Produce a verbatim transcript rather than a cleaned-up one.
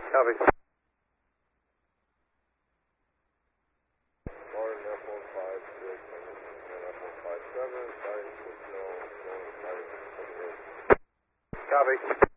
Copy. Martin F one five six and F one five seven, five six no, no, five seven eight. Copy.